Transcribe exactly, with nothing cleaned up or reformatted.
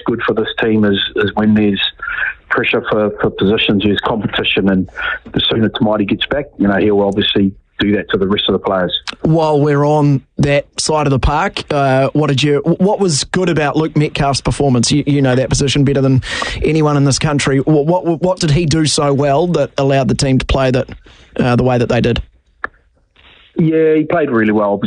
good for this team is, is when there's pressure for, for positions, there's competition, and the sooner Tamati gets back, you know, he'll obviously do that to the rest of the players. While we're on that side of the park, uh, what did you? What was good about Luke Metcalf's performance? You, you know that position better than anyone in this country. What, what what did he do so well that allowed the team to play that uh, the way that they did? Yeah, he played really well.